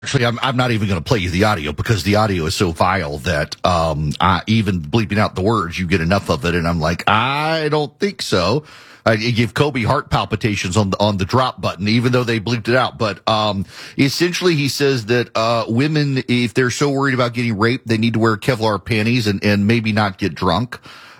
Actually, I'm not even going to play you the audio because the audio is so vile that even bleeping out the words, you get enough of it, and I'm like, I don't think so. I give Kobe heart palpitations on the drop button, even though they bleeped it out. But essentially, he says that women, if they're so worried about getting raped, they need to wear Kevlar panties and maybe not get drunk.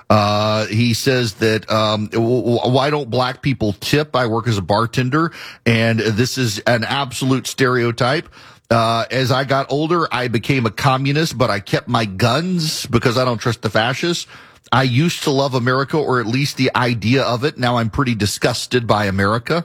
He says that, why don't black people tip? I work as a bartender, and this is an absolute stereotype. As I got older, I became a communist, but I kept my guns because I don't trust the fascists. I used to love America, or at least the idea of it. Now I'm pretty disgusted by America.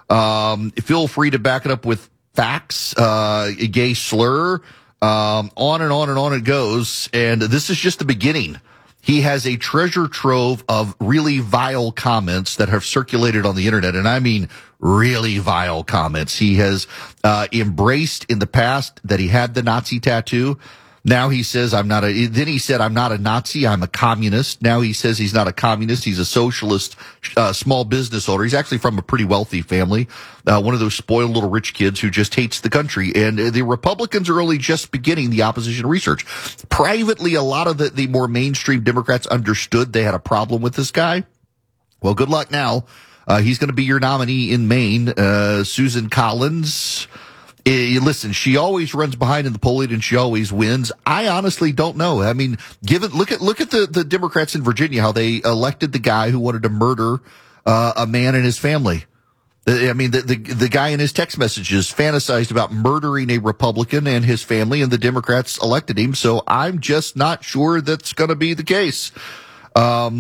Feel free to back it up with facts, a gay slur, on and on and on it goes. And this is just the beginning. He has a treasure trove of really vile comments that have circulated on the internet. And I mean, really vile comments. He has, embraced in the past that he had the Nazi tattoo. Now he says, then he said, I'm not a Nazi, I'm a communist. Now he says he's not a communist, he's a socialist, small business owner. He's actually from a pretty wealthy family, one of those spoiled little rich kids who just hates the country. And the Republicans are only just beginning the opposition research. Privately, a lot of the more mainstream Democrats understood they had a problem with this guy. Well, good luck now. He's going to be your nominee in Maine, Susan Collins. Listen, she always runs behind in the polling and she always wins. I honestly don't know. I mean, look at the Democrats in Virginia, how they elected the guy who wanted to murder a man and his family. I mean, the guy in his text messages fantasized about murdering a Republican and his family, and the Democrats elected him. So I'm just not sure that's going to be the case. That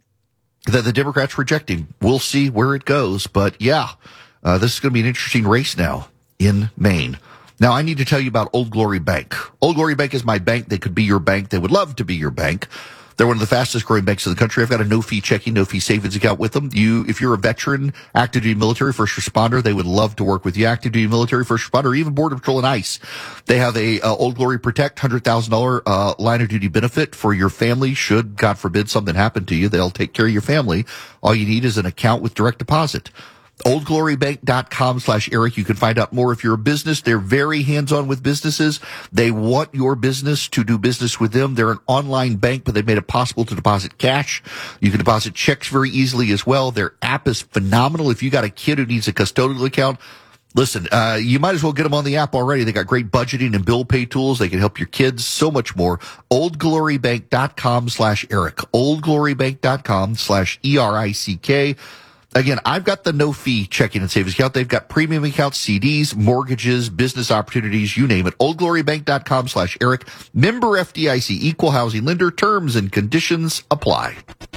the Democrats reject him. We'll see where it goes. But yeah, this is going to be an interesting race now in Maine. Now, I need to tell you about Old Glory Bank. Old Glory Bank is my bank. They could be your bank. They would love to be your bank. They're one of the fastest growing banks in the country. I've got a no-fee checking, no-fee savings account with them. If you're a veteran, active duty military, first responder, they would love to work with you. Active duty military, first responder, or even Border Patrol and ICE. They have a Old Glory Protect $100,000 line of duty benefit for your family. Should, God forbid, something happen to you, they'll take care of your family. All you need is an account with direct deposit. oldglorybank.com/Eric. You can find out more. If you're a business, they're very hands-on with businesses. They want your business to do business with them. They're an online bank, but they've made it possible to deposit cash. You can deposit checks very easily as well. Their app is phenomenal. If you got a kid who needs a custodial account, listen, you might as well get them on the app already. They got great budgeting and bill pay tools. They can help your kids, so much more. oldglorybank.com/Eric. oldglorybank.com/ERICK. Again, I've got the no-fee checking and savings account. They've got premium accounts, CDs, mortgages, business opportunities, you name it. oldglorybank.com/Eric. Member FDIC, equal housing lender. Terms and conditions apply.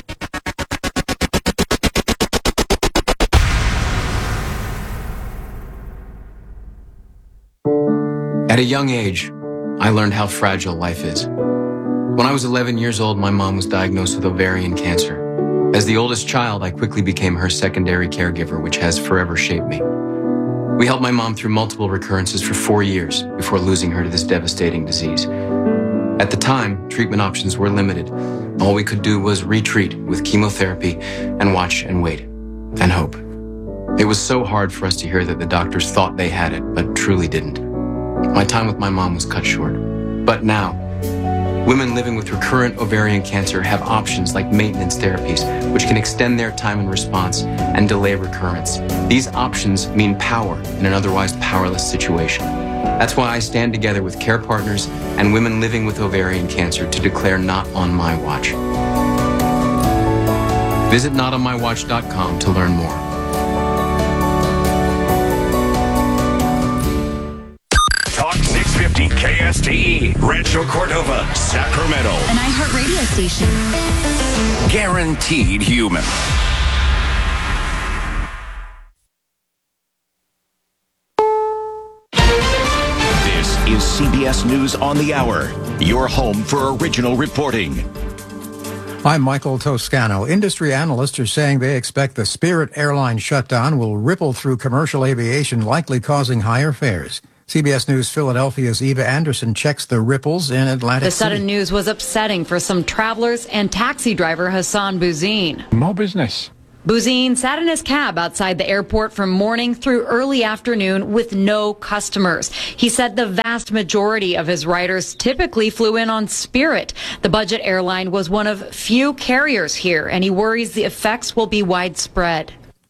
At a young age, I learned how fragile life is. When I was 11 years old, my mom was diagnosed with ovarian cancer. As the oldest child, I quickly became her secondary caregiver, which has forever shaped me. We helped my mom through multiple recurrences for 4 years before losing her to this devastating disease. At the time, treatment options were limited. All we could do was retreat with chemotherapy and watch and wait and hope. It was so hard for us to hear that the doctors thought they had it, but truly didn't. My time with my mom was cut short. But now, women living with recurrent ovarian cancer have options like maintenance therapies, which can extend their time in response and delay recurrence. These options mean power in an otherwise powerless situation. That's why I stand together with care partners and women living with ovarian cancer to declare Not On My Watch. Visit notonmywatch.com to learn more. Talk 650 KSTE, Rancho Cordova, Sacramento. An iHeart radio station. Guaranteed human. This is CBS News on the Hour, your home for original reporting. I'm Michael Toscano. Industry analysts are saying they expect the Spirit airline shutdown will ripple through commercial aviation, likely causing higher fares. CBS News Philadelphia's Eva Anderson checks the ripples in Atlantic The sudden City. news was upsetting for some travelers and taxi driver Hassan Bouzine. More business. Bouzine sat in his cab outside the airport from morning through early afternoon with no customers. He said the vast majority of his riders typically flew in on Spirit. The budget airline was one of few carriers here, and he worries the effects will be widespread.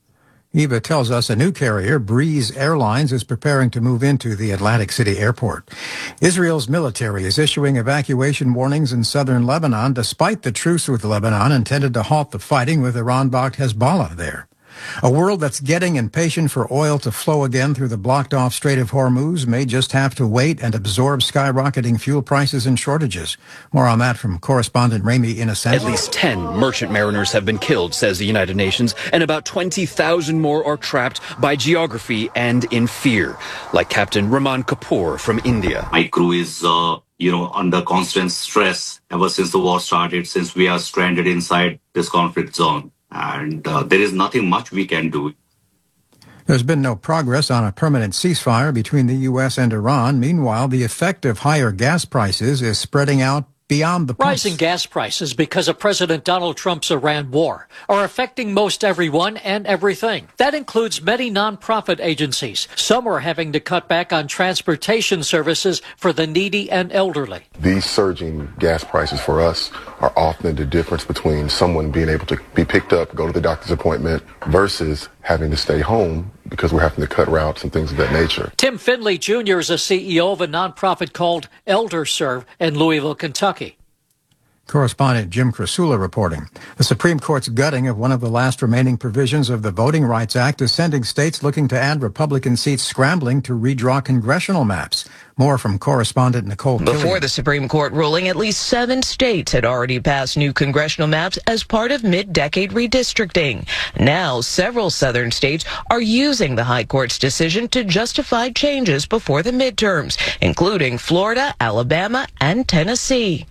Eva tells us a new carrier, Breeze Airlines, is preparing to move into the Atlantic City airport. Israel's military is issuing evacuation warnings in southern Lebanon despite the truce with Lebanon intended to halt the fighting with Iran-backed Hezbollah there. A world that's getting impatient for oil to flow again through the blocked-off Strait of Hormuz may just have to wait and absorb skyrocketing fuel prices and shortages. More on that from correspondent Rami Innocenti. At least 10 merchant mariners have been killed, says the United Nations, and about 20,000 more are trapped by geography and in fear, like Captain Raman Kapoor from India. My crew is under constant stress ever since the war started, since we are stranded inside this conflict zone. And there is nothing much we can do. There's been no progress on a permanent ceasefire between the U.S. and Iran. Meanwhile, the effect of higher gas prices is spreading out beyond the pumps. Rising gas prices because of President Donald Trump's Iran war are affecting most everyone and everything. That includes many nonprofit agencies. Some are having to cut back on transportation services for the needy and elderly. These surging gas prices for us are often the difference between someone being able to be picked up, go to the doctor's appointment, versus having to stay home because we're having to cut routes and things of that nature. Tim Finley Jr. is a CEO of a nonprofit called ElderServe in Louisville, Kentucky. Correspondent Jim Krasula reporting. The Supreme Court's gutting of one of the last remaining provisions of the Voting Rights Act is sending states looking to add Republican seats scrambling to redraw congressional maps. More from correspondent Nicole Killian. Before the Supreme Court ruling, at least 7 states had already passed new congressional maps as part of mid-decade redistricting. Now, several southern states are using the High Court's decision to justify changes before the midterms, including Florida, Alabama, and Tennessee.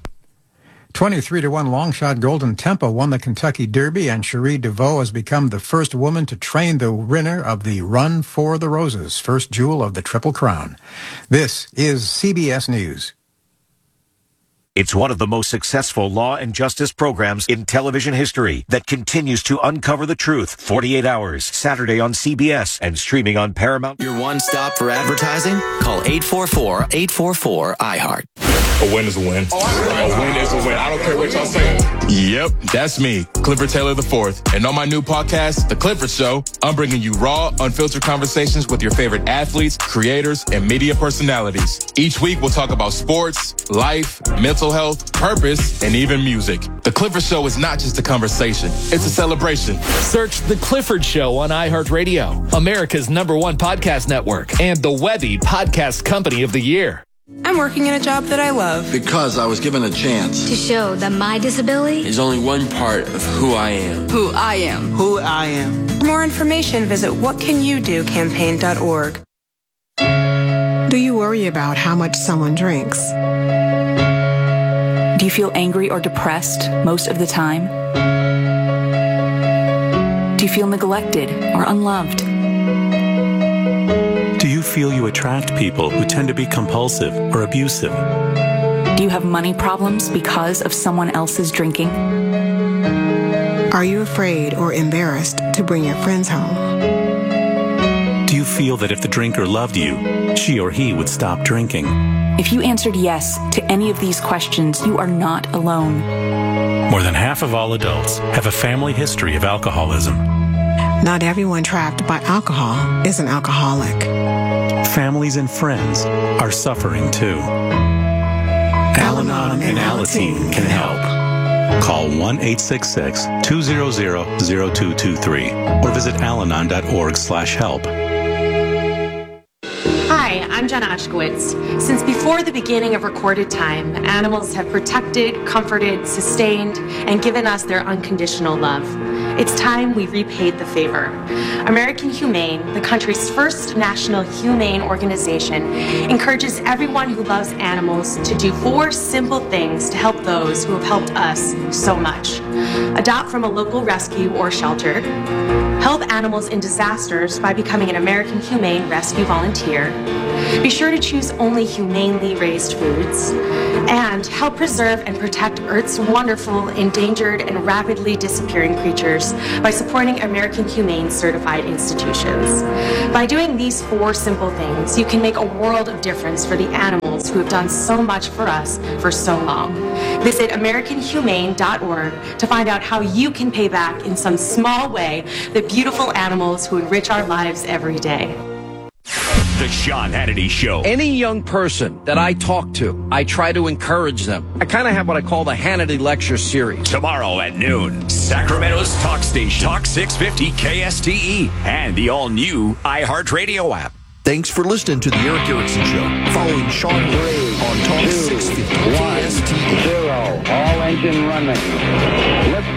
23-1 longshot Golden Tempo won the Kentucky Derby, and Cherie DeVoe has become the first woman to train the winner of the Run for the Roses, first jewel of the Triple Crown. This is CBS News. It's one of the most successful law and justice programs in television history that continues to uncover the truth. 48 Hours, Saturday on CBS and streaming on Paramount. Your one stop for advertising? Call 844-844-IHEART. A win is a win. A win is a win. I don't care what y'all say. Yep, that's me, Clifford Taylor IV. And on my new podcast, The Clifford Show, I'm bringing you raw, unfiltered conversations with your favorite athletes, creators, and media personalities. Each week, we'll talk about sports, life, mental health, purpose, and even music. The Clifford Show is not just a conversation. It's a celebration. Search The Clifford Show on iHeartRadio, America's #1 podcast network, and the Webby Podcast Company of the Year. I'm working in a job that I love. Because I was given a chance. To show that my disability is only one part of who I am. Who I am. Who I am. For more information, visit whatcanyoudocampaign.org. Do you worry about how much someone drinks? Do you feel angry or depressed most of the time? Do you feel neglected or unloved? Do you feel you attract people who tend to be compulsive or abusive? Do you have money problems because of someone else's drinking? Are you afraid or embarrassed to bring your friends home? Do you feel that if the drinker loved you, she or he would stop drinking? If you answered yes to any of these questions, you are not alone. More than half of all adults have a family history of alcoholism. Not everyone trapped by alcohol is an alcoholic. Families and friends are suffering too. Al-Anon and Alateen can help. Call 1-866-200-0223 or visit alanon.org/help. Hi, I'm Jenna Ushkowitz. Since before the beginning of recorded time, animals have protected, comforted, sustained, and given us their unconditional love. It's time we repaid the favor. American Humane, the country's first national humane organization, encourages everyone who loves animals to do 4 simple things to help those who have helped us so much. Adopt from a local rescue or shelter. Help animals in disasters by becoming an American Humane Rescue Volunteer. Be sure to choose only humanely raised foods. And help preserve and protect Earth's wonderful, endangered, and rapidly disappearing creatures by supporting American Humane certified institutions. By doing these 4 simple things, you can make a world of difference for the animals who have done so much for us for so long. Visit AmericanHumane.org to find out how you can pay back in some small way the beautiful animals who enrich our lives every day. The Sean Hannity Show. Any young person that I talk to, I try to encourage them. I kind of have what I call the Hannity Lecture Series. Tomorrow at noon, Sacramento's talk station, Talk 650 KSTE, and the all-new iHeartRadio app. Thanks for listening to the Eric Erickson Show. Following Sean Gray on Talk 650 KSTE. 0, all engine running. Let's